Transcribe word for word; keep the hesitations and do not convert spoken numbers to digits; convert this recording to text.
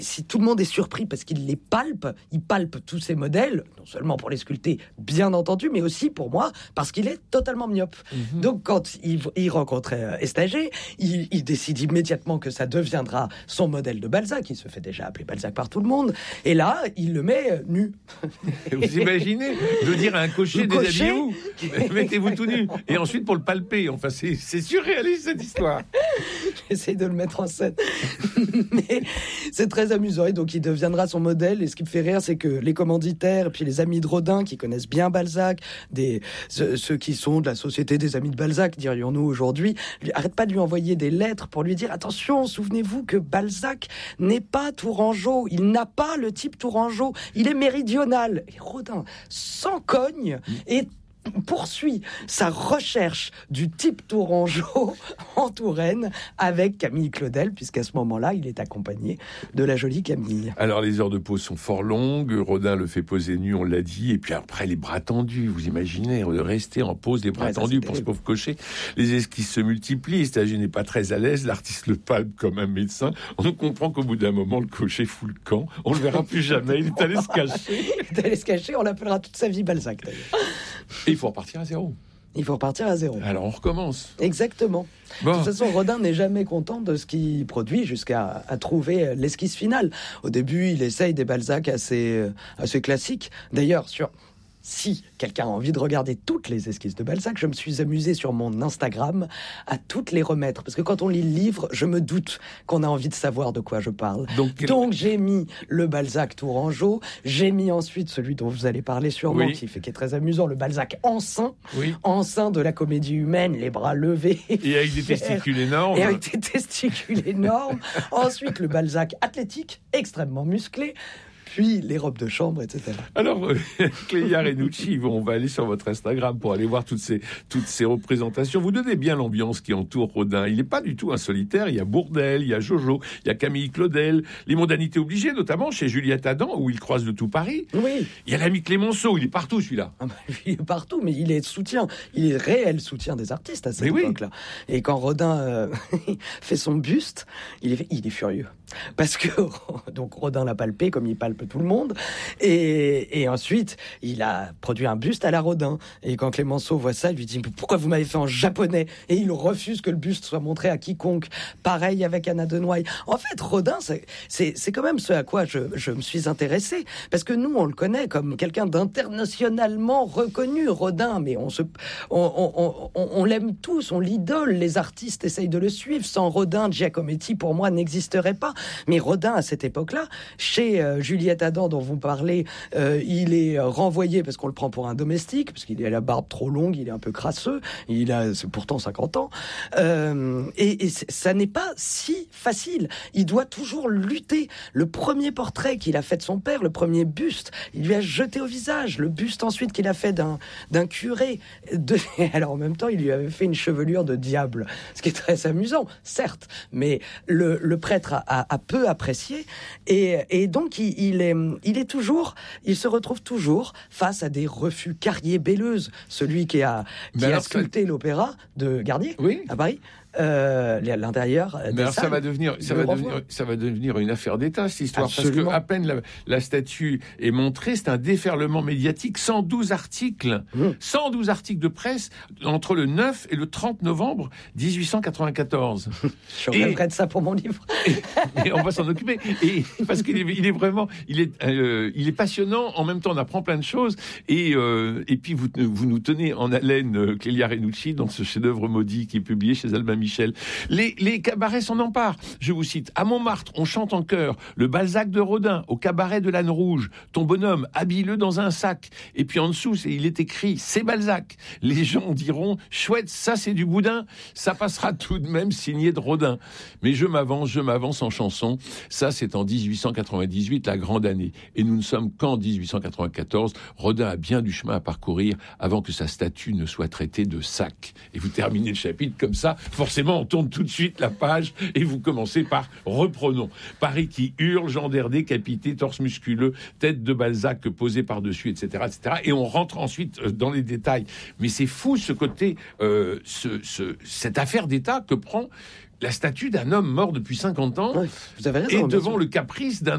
si tout le monde est surpris parce qu'il les palpe, il palpe tous ces modèles, non seulement pour les sculpter, bien entendu, mais aussi pour moi, parce qu'il est totalement myope. Mm-hmm. Donc, quand il, il rencontrait euh, Estagé, il, il décide immédiatement que ça deviendra son modèle de Balzac. Il se fait déjà appeler Balzac par tout le monde. Et là, il le met euh, nu. Vous imaginez de dire à un cocher, déshabillez-vous, mettez-vous tout nu. Et ensuite, pour le palper. Enfin, c'est, c'est surréaliste, cette histoire. J'essaie de le mettre en scène. Mais c'est très amusant. Et donc, il deviendra son modèle. Et ce qui me fait rire, c'est que les commanditaires, et puis les amis de Rodin, qui connaissent bien Balzac, des, ceux, ceux qui sont de la société des amis de Balzac, dirions-nous aujourd'hui, arrêtent pas de lui envoyer des lettres pour lui dire, attention, souvenez-vous que Balzac n'est pas tourangeau. Il n'a pas le type tourangeau. Il est méridional. Et Rodin s'en cogne et poursuit sa recherche du type tourangeau en Touraine avec Camille Claudel, puisqu'à ce moment-là, il est accompagné de la jolie Camille. Alors, les heures de pause sont fort longues. Rodin le fait poser nu, on l'a dit. Et puis après, les bras tendus. Vous imaginez, de rester en pause, les bras ouais, tendus pour ce pauvre cocher. Les esquisses se multiplient. Estagé n'est pas très à l'aise. L'artiste le palpe comme un médecin. On comprend qu'au bout d'un moment, le cocher fout le camp. On le verra plus jamais. Il est allé se cacher. Il est allé se cacher. On l'appellera toute sa vie Balzac, d'ailleurs. Et il faut repartir à zéro. Il faut repartir à zéro. Alors on recommence. Exactement. Bon. De toute façon, Rodin n'est jamais content de ce qu'il produit jusqu'à à trouver l'esquisse finale. Au début, il essaye des Balzac assez, assez classiques. D'ailleurs, sur... si quelqu'un a envie de regarder toutes les esquisses de Balzac, je me suis amusé sur mon Instagram à toutes les remettre. Parce que quand on lit le livre, je me doute qu'on a envie de savoir de quoi je parle. Donc, Donc j'ai mis le Balzac tourangeau, j'ai mis ensuite celui dont vous allez parler sûrement, oui. qui, fait, qui est très amusant, le Balzac enceint, oui. enceint de la comédie humaine, les bras levés. Et avec des testicules énormes. Et avec des testicules énormes. Ensuite, le Balzac athlétique, extrêmement musclé. Puis les robes de chambre, et cetera. Alors, euh, Clélia Renucci, on va aller sur votre Instagram pour aller voir toutes ces, toutes ces représentations. Vous donnez bien l'ambiance qui entoure Rodin. Il n'est pas du tout un solitaire. Il y a Bourdelle, il y a Jojo, il y a Camille Claudel, les mondanités obligées, notamment chez Juliette Adam, où il croise de tout Paris. Oui. Il y a l'ami Clémenceau, il est partout celui-là. Ah bah, il est partout, mais il est soutien. Il est réel soutien des artistes à cette mais époque-là. Oui. Et quand Rodin euh, fait son buste, il est, il est furieux. Parce que donc Rodin l'a palpé comme il palpe tout le monde, et, et ensuite il a produit un buste à la Rodin, et quand Clémenceau voit ça, il lui dit pourquoi vous m'avez fait en japonais, et il refuse que le buste soit montré à quiconque. Pareil avec Anna de Noailles. En fait, Rodin, c'est, c'est, c'est quand même ce à quoi je, je me suis intéressé, parce que nous on le connaît comme quelqu'un d'internationalement reconnu, Rodin, mais on se, on, on, on, on l'aime tous, on l'idole, les artistes essayent de le suivre. Sans Rodin, Giacometti pour moi n'existerait pas. Mais Rodin, à cette époque-là, chez euh, Juliette Adam, dont vous parlez, euh, il est renvoyé parce qu'on le prend pour un domestique, parce qu'il a la barbe trop longue, il est un peu crasseux, il a c'est pourtant cinquante ans. Euh, et, et ça n'est pas si facile. Il doit toujours lutter. Le premier portrait qu'il a fait de son père, le premier buste, il lui a jeté au visage. Le buste ensuite qu'il a fait d'un, d'un curé. De... Alors en même temps, il lui avait fait une chevelure de diable, ce qui est très amusant, certes, mais le, le prêtre a, a a peu apprécié, et, et donc il, il, est, il est toujours, il se retrouve toujours face à des refus. Carrier-Belleuse, celui qui a, qui a sculpté l'opéra de Garnier oui. à Paris. Euh, l'intérieur des Mais alors salles, ça va devenir ça va devenir ça va devenir une affaire d'État, cette histoire. Absolument. Parce que à peine la, la statue est montrée, c'est un déferlement médiatique. cent douze articles mmh. cent douze articles de presse entre le neuf et le trente novembre dix-huit cent quatre-vingt-quatorze. Je rêverais de ça pour mon livre. et, et on va s'en occuper, et parce qu'il est, il est vraiment il est euh, il est passionnant. En même temps, on apprend plein de choses, et euh, et puis vous vous nous tenez en haleine, Clélia Renucci, dans ce chef-d'œuvre maudit qui est publié chez Albin Michel. Les, les cabarets s'en emparent. Je vous cite. À Montmartre, on chante en chœur le Balzac de Rodin au cabaret de l'Âne Rouge. Ton bonhomme, habille-le dans un sac. Et puis en dessous, c'est, il est écrit, c'est Balzac. Les gens diront, chouette, ça c'est du boudin. Ça passera tout de même signé de Rodin. Mais je m'avance, je m'avance en chanson. Ça, c'est en dix-huit cent quatre-vingt-dix-huit, la grande année. Et nous ne sommes qu'en dix-huit cent quatre-vingt-quatorze. Rodin a bien du chemin à parcourir avant que sa statue ne soit traitée de sac. Et vous terminez le chapitre comme ça. Forcément, on tourne tout de suite la page et vous commencez par reprenons. Paris qui hurle, gendarme décapité, torse musculeux, tête de Balzac posée par-dessus, et cetera, et cetera. Et on rentre ensuite dans les détails. Mais c'est fou ce côté, euh, ce, ce, cette affaire d'État que prend la statue d'un homme mort depuis cinquante ans, ouais, vous avez raison, et bien devant sûr. le caprice d'un